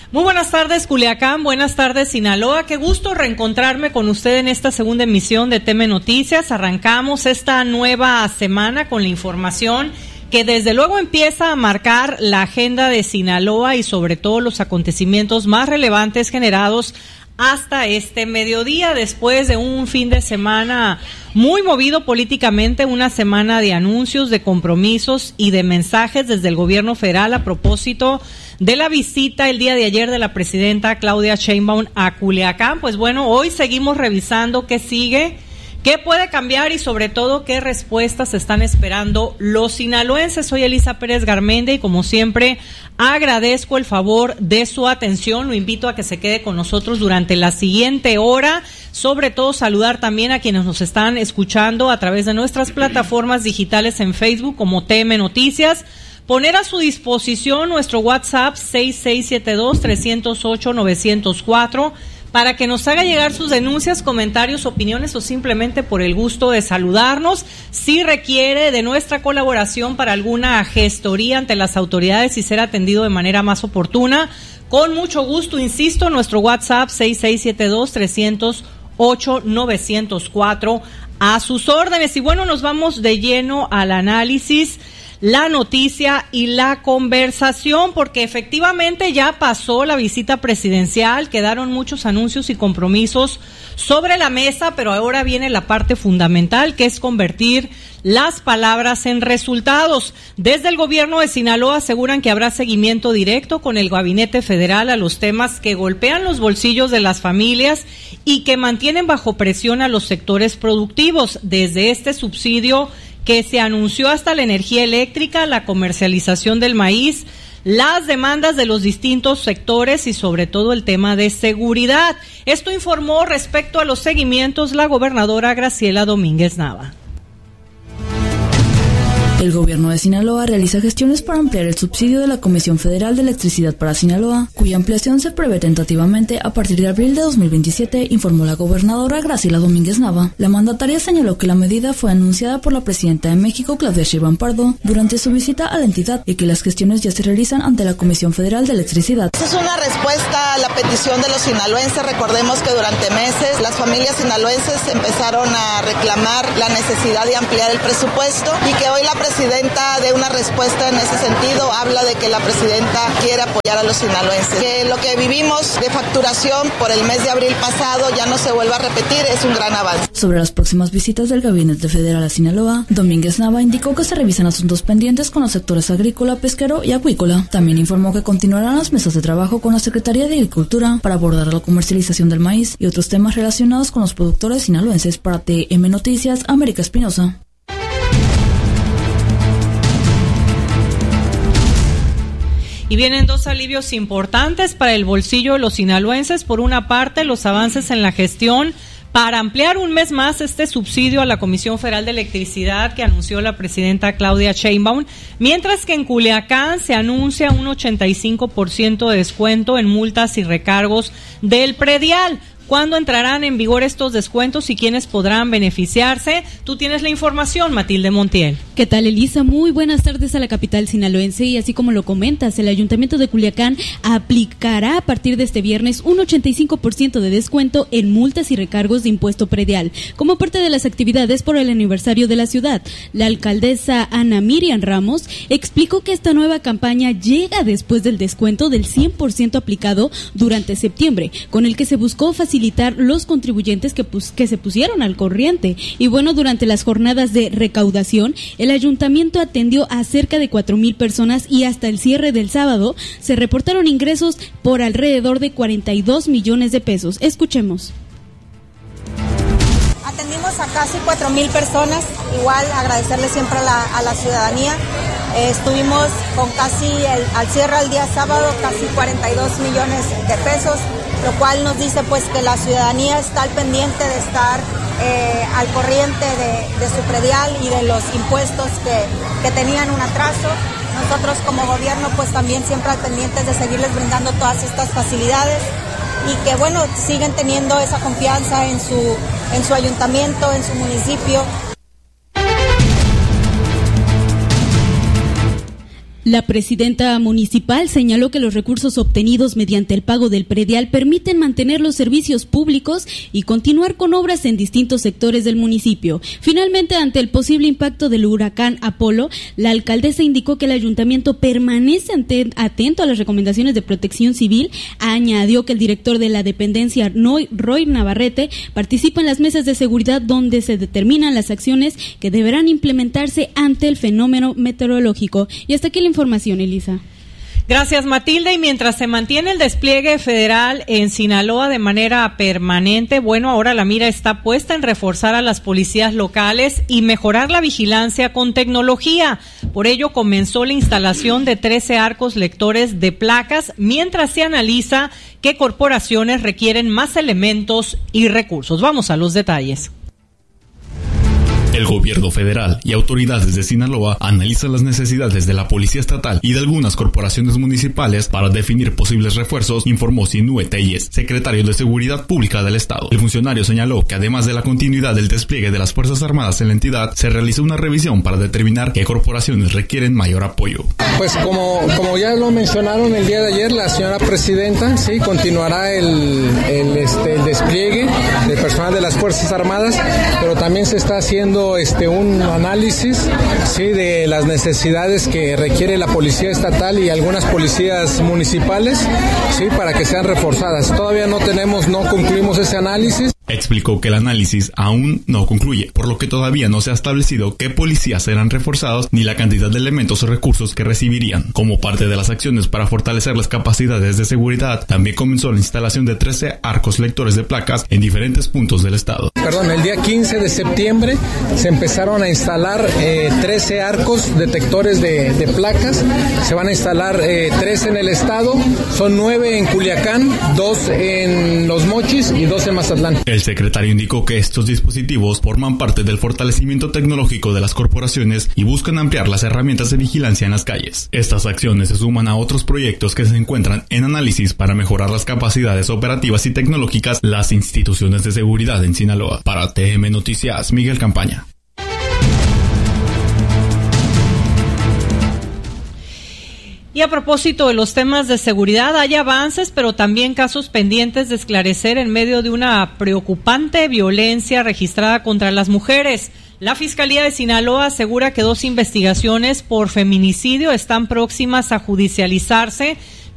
Muy buenas tardes, Culiacán. Buenas tardes, Sinaloa. Qué gusto reencontrarme con usted en esta segunda emisión de TM Noticias. Arrancamos esta nueva semana con la información que desde luego empieza a marcar la agenda de Sinaloa y sobre todo los acontecimientos más relevantes generados hasta este mediodía, después de un fin de semana muy movido políticamente, una semana de anuncios, de compromisos y de mensajes desde el gobierno federal a propósito de la visita el día de ayer de la presidenta Claudia Sheinbaum a Culiacán. Pues bueno, hoy seguimos revisando qué sigue, qué puede cambiar y sobre todo qué respuestas están esperando los sinaloenses. Soy Elisa Pérez Garmendia y como siempre agradezco el favor de su atención. Lo invito a que se quede con nosotros durante la siguiente hora. Sobre todo saludar también a quienes nos están escuchando a través de nuestras plataformas digitales en Facebook como TM Noticias. Poner a su disposición nuestro WhatsApp 6672-308-904 para que nos haga llegar sus denuncias, comentarios, opiniones o simplemente por el gusto de saludarnos. Si requiere de nuestra colaboración para alguna gestoría ante las autoridades y ser atendido de manera más oportuna, con mucho gusto, insisto, nuestro WhatsApp 6672-308-904 a sus órdenes. Y bueno, nos vamos de lleno al análisis, la noticia y la conversación, porque efectivamente ya pasó la visita presidencial, quedaron muchos anuncios y compromisos sobre la mesa, pero ahora viene la parte fundamental, que es convertir las palabras en resultados. Desde el gobierno de Sinaloa aseguran que habrá seguimiento directo con el gabinete federal a los temas que golpean los bolsillos de las familias y que mantienen bajo presión a los sectores productivos, desde este subsidio que se anunció hasta la energía eléctrica, la comercialización del maíz, las demandas de los distintos sectores y sobre todo el tema de seguridad. Esto informó respecto a los seguimientos la gobernadora Graciela Domínguez Nava. El gobierno de Sinaloa realiza gestiones para ampliar el subsidio de la Comisión Federal de Electricidad para Sinaloa, cuya ampliación se prevé tentativamente a partir de abril de 2027, informó la gobernadora Graciela Domínguez Nava. La mandataria señaló que la medida fue anunciada por la presidenta de México, Claudia Sheinbaum Pardo, durante su visita a la entidad y que las gestiones ya se realizan ante la Comisión Federal de Electricidad. Es una respuesta a la petición de los sinaloenses. Recordemos que durante meses las familias sinaloenses empezaron a reclamar la necesidad de ampliar el presupuesto y que hoy la presidenta dé una respuesta en ese sentido. Habla de que la presidenta quiere apoyar a los sinaloenses. Que lo que vivimos de facturación por el mes de abril pasado ya no se vuelva a repetir, es un gran avance. Sobre las próximas visitas del gabinete federal a Sinaloa, Domínguez Nava indicó que se revisan asuntos pendientes con los sectores agrícola, pesquero y acuícola. También informó que continuarán las mesas de trabajo con la Secretaría de Agricultura para abordar la comercialización del maíz y otros temas relacionados con los productores sinaloenses. Para TM Noticias, América Espinosa. Y vienen dos alivios importantes para el bolsillo de los sinaloenses. Por una parte, los avances en la gestión para ampliar un mes más este subsidio a la Comisión Federal de Electricidad que anunció la presidenta Claudia Sheinbaum, mientras que en Culiacán se anuncia un 85% de descuento en multas y recargos del predial. ¿Cuándo entrarán en vigor estos descuentos y quiénes podrán beneficiarse? Tú tienes la información, Matilde Montiel. ¿Qué tal, Elisa? Muy buenas tardes a la capital sinaloense y así como lo comentas, el Ayuntamiento de Culiacán aplicará a partir de este viernes un 85% de descuento en multas y recargos de impuesto predial, como parte de las actividades por el aniversario de la ciudad. La alcaldesa Ana Miriam Ramos explicó que esta nueva campaña llega después del descuento del 100% aplicado durante septiembre, con el que se buscó facilitar los contribuyentes que se pusieron al corriente. Y bueno, durante las jornadas de recaudación, el ayuntamiento atendió a cerca de 4,000 personas y hasta el cierre del sábado se reportaron ingresos por alrededor de 42 millones de pesos. Escuchemos. Atendimos a casi 4,000 personas, igual agradecerle siempre a la ciudadanía. Estuvimos con casi al cierre al día sábado, casi 42 millones de pesos, lo cual nos dice pues que la ciudadanía está al pendiente de estar al corriente de su predial y de los impuestos que tenían un atraso. Nosotros como gobierno pues también siempre al pendientes de seguirles brindando todas estas facilidades y que bueno, siguen teniendo esa confianza en su ayuntamiento, en su municipio. La presidenta municipal señaló que los recursos obtenidos mediante el pago del predial permiten mantener los servicios públicos y continuar con obras en distintos sectores del municipio. Finalmente, ante el posible impacto del huracán Apolo, la alcaldesa indicó que el ayuntamiento permanece atento a las recomendaciones de Protección Civil. Añadió que el director de la dependencia, Roy Navarrete, participa en las mesas de seguridad donde se determinan las acciones que deberán implementarse ante el fenómeno meteorológico. Y hasta aquí la información, Elisa. Gracias, Matilde. Y mientras se mantiene el despliegue federal en Sinaloa de manera permanente, bueno, ahora la mira está puesta en reforzar a las policías locales y mejorar la vigilancia con tecnología. Por ello, comenzó la instalación de 13 arcos lectores de placas, mientras se analiza qué corporaciones requieren más elementos y recursos. Vamos a los detalles. El gobierno federal y autoridades de Sinaloa analizan las necesidades de la policía estatal y de algunas corporaciones municipales para definir posibles refuerzos, informó Sinue Telles, secretario de Seguridad Pública del Estado. El funcionario señaló que además de la continuidad del despliegue de las Fuerzas Armadas en la entidad, se realizó una revisión para determinar qué corporaciones requieren mayor apoyo. Pues como ya lo mencionaron el día de ayer, la señora presidenta, sí, continuará el despliegue del personal de las Fuerzas Armadas, pero también se está haciendo un análisis, sí, de las necesidades que requiere la policía estatal y algunas policías municipales, sí, para que sean reforzadas. Todavía no concluimos ese análisis. Explicó que el análisis aún no concluye, por lo que todavía no se ha establecido qué policías serán reforzados ni la cantidad de elementos o recursos que recibirían. Como parte de las acciones para fortalecer las capacidades de seguridad, también comenzó la instalación de 13 arcos lectores de placas en diferentes puntos del estado. El día 15 de septiembre se empezaron a instalar 13 arcos detectores de placas. Se van a instalar 13 en el estado, son 9 en Culiacán, 2 en Los Mochis y 2 en Mazatlán. El secretario indicó que estos dispositivos forman parte del fortalecimiento tecnológico de las corporaciones y buscan ampliar las herramientas de vigilancia en las calles. Estas acciones se suman a otros proyectos que se encuentran en análisis para mejorar las capacidades operativas y tecnológicas de las instituciones de seguridad en Sinaloa. Para TM Noticias, Miguel Campaña. Y a propósito de los temas de seguridad, hay avances, pero también casos pendientes de esclarecer en medio de una preocupante violencia registrada contra las mujeres. La Fiscalía de Sinaloa asegura que 2 investigaciones por feminicidio están próximas a judicializarse,